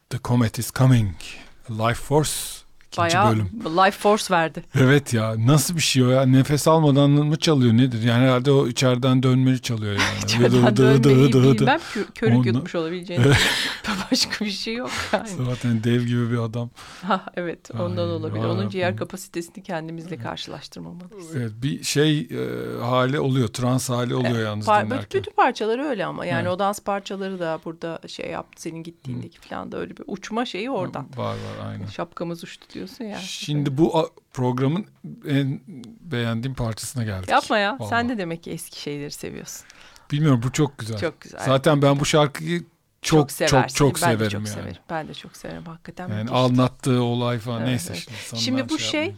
The Comet is Coming. Life Force. Bayağı bölüm. Life Force verdi. Evet ya, nasıl bir şey o ya? Nefes almadan mı çalıyor nedir? Yani herhalde o içeriden dönmeli çalıyor yani. İçeriden dönmeyi bilmem, körük yutmuş olabileceğini. Başka bir şey yok yani. Zaten dev gibi bir adam. Evet, ondan olabilir. Onun ciğer kapasitesini kendimizle karşılaştırmamalıyız. Evet, bir hali oluyor, trans hali oluyor yalnız dinlerken. Bütün parçaları öyle ama yani o dans parçaları da burada yaptı, senin gittiğindeki falan da öyle bir uçma şeyi oradan. Var aynen. Şapkamız uçtu diyorsun ya. Şimdi bu programın en beğendiğim parçasına geldik. Yapma ya. Vallahi. Sen de demek ki eski şeyleri seviyorsun. Bilmiyorum, bu çok güzel. Çok güzel. Zaten ben bu şarkıyı çok severim yani. Severim. Ben de çok severim hakikaten. Yani anlattığı olay falan neyse. Evet. Şimdi bu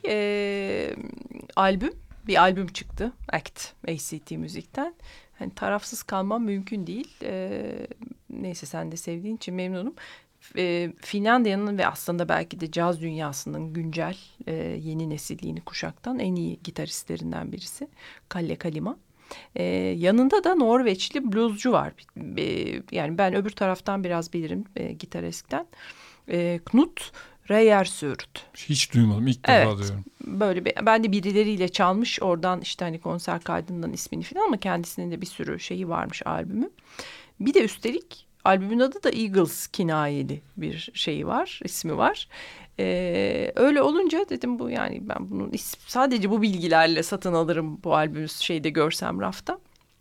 bir albüm çıktı. ACT Müzik'ten. Hani tarafsız kalmam mümkün değil. Neyse, sen de sevdiğin için memnunum. Finlandiya'nın ve aslında belki de caz dünyasının güncel yeni nesilliğini kuşaktan en iyi gitaristlerinden birisi Kalle Kalima. Yanında da Norveçli bluescu var. Yani ben öbür taraftan biraz bilirim gitareskten. Knut Reyersurt. Hiç duymadım, ilk defa duyuyorum. Böyle ben de birileriyle çalmış oradan hani konser kaydından ismini falan, ama kendisinin de bir sürü şeyi varmış, albümü. Bir de üstelik albümün adı da Eagles kinayeli bir ismi var. Öyle olunca dedim bu, yani ben bunu sadece bu bilgilerle satın alırım bu albümü görsem rafta.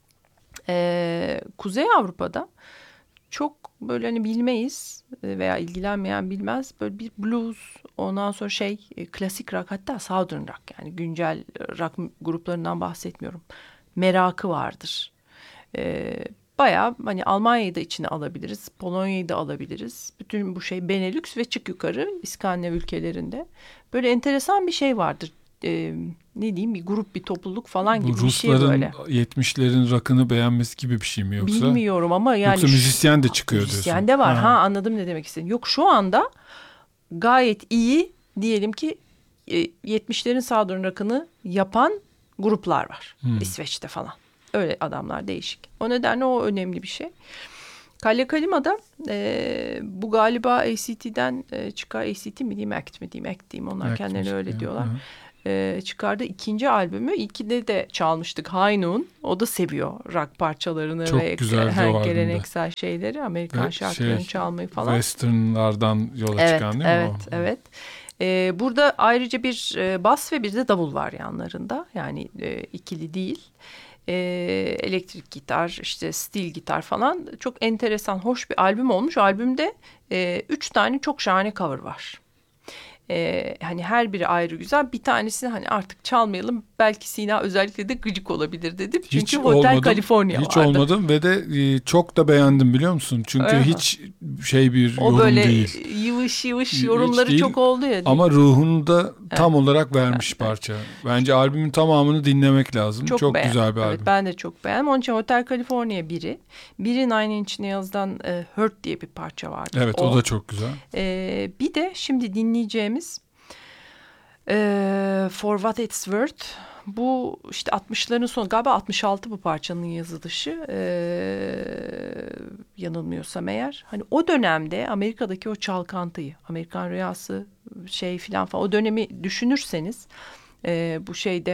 Kuzey Avrupa'da çok böyle hani bilmeyiz veya ilgilenmeyen bilmez, böyle bir blues, ondan sonra klasik rock, hatta southern rock, yani güncel rock gruplarından bahsetmiyorum, merakı vardır. Bayağı hani Almanya'yı da içine alabiliriz, Polonya'yı da alabiliriz. Bütün bu Benelux ve çık yukarı İskandinav ülkelerinde böyle enteresan bir şey vardır. Ne diyeyim, bir grup, bir topluluk falan gibi bir şey böyle. Rusların 70'lerin rock'ını beğenmesi gibi bir şey mi yoksa? Bilmiyorum ama yani. Yoksa müzisyen de çıkıyor diyorsun. Müzisyen de var. Anladım ne demek istediğin. Yok, şu anda gayet iyi, diyelim ki 70'lerin Southern rock'ını yapan gruplar var. İsveç'te falan. Öyle adamlar, değişik. O nedenle o önemli bir şey. Kalle Kalima'da bu galiba ACT'den çıkar. ACT mi diyeyim, ACT mi diyeyim? ACT diyeyim. Onlar kendilerine öyle diyorlar. Çıkardı ikinci albümü. İlkinde de çalmıştık, High Noon. O da seviyor rock parçalarını çok ve geleneksel şeyleri, Amerikan şarkılarını çalmayı falan. Western'lardan yola çıkan değil mi? Evet. Burada ayrıca bir bas ve bir de davul var yanlarında. Yani ikili değil. Elektrik gitar, steel gitar falan, çok enteresan, hoş bir albüm olmuş. Albümde 3 tane çok şahane cover var. Hani her biri ayrı güzel. Bir tanesini hani artık çalmayalım, belki Sina özellikle de gıcık olabilir dedim. Çünkü Hotel California hiç vardı. olmadım ve de çok da beğendim, biliyor musun? Çünkü hiç bir o yorum böyle değil. Yıvış yorumları çok oldu ya. Ama ruhunu da tam olarak vermiş parça. Bence albümün tamamını dinlemek lazım. Çok güzel bir albüm. Evet, ben de çok beğendim. Onun için Hotel California biri Nine Inch Nails'dan Hurt diye bir parça vardı. Evet, o da çok güzel. Bir de şimdi dinleyeceğimiz For What It's Worth. Bu 60'ların sonu, galiba 66 bu parçanın yazılışı, yanılmıyorsam eğer. Hani o dönemde Amerika'daki o çalkantıyı, Amerikan Rüyası falan o dönemi düşünürseniz bu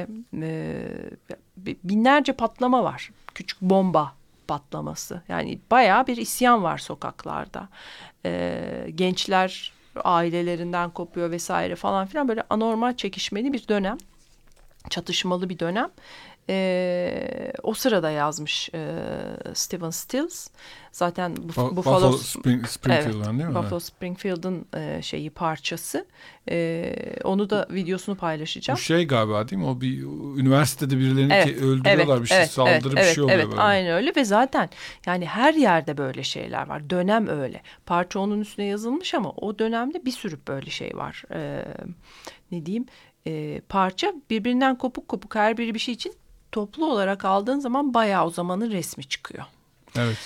binlerce patlama var. Küçük bomba patlaması. Yani bayağı bir isyan var sokaklarda. Gençler ailelerinden kopuyor vesaire falan filan, böyle anormal çekişmeli bir dönem. Çatışmalı bir dönem. O sırada yazmış Stephen Stills. Zaten Buffalo Springfield'dan değil mi? Buffalo Springfield'ın parçası. Onu da videosunu paylaşacağım. Bu galiba değil mi? O bir üniversitede birilerini öldürüyorlar, bir şey saldırı bir şey oluyor böyle. Aynen öyle ve zaten yani her yerde böyle şeyler var. Dönem öyle. Parça onun üstüne yazılmış ama o dönemde bir sürü böyle şey var. Ne diyeyim? Parça birbirinden kopuk her biri bir şey için toplu olarak aldığın zaman bayağı o zamanın resmi çıkıyor. Evet.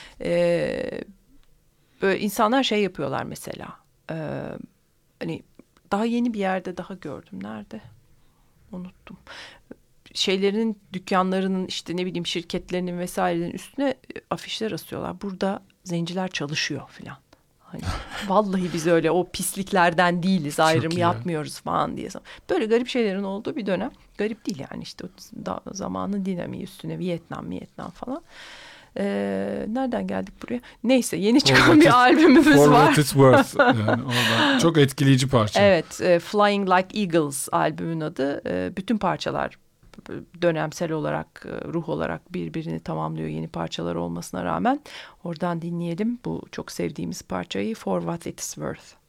Böyle insanlar yapıyorlar mesela. Hani daha yeni bir yerde daha gördüm. Nerede? Unuttum. Dükkanlarının şirketlerinin vesairenin üstüne afişler asıyorlar. Burada zenciler çalışıyor filan. Hani vallahi biz öyle o pisliklerden değiliz, ayrım iyi. yapmıyoruz falan diye. Böyle garip şeylerin olduğu bir dönem. Garip değil yani, işte o zamanın dinamiği üstüne Vietnam falan. Nereden geldik buraya? Neyse, yeni çıkan bir albümümüz For var. What It's Worth. Yani oradan çok etkileyici parça. Evet, Flying Like Eagles albümün adı. Bütün parçalar dönemsel olarak, ruh olarak birbirini tamamlıyor yeni parçalar olmasına rağmen. Oradan dinleyelim bu çok sevdiğimiz parçayı, For What It's Worth.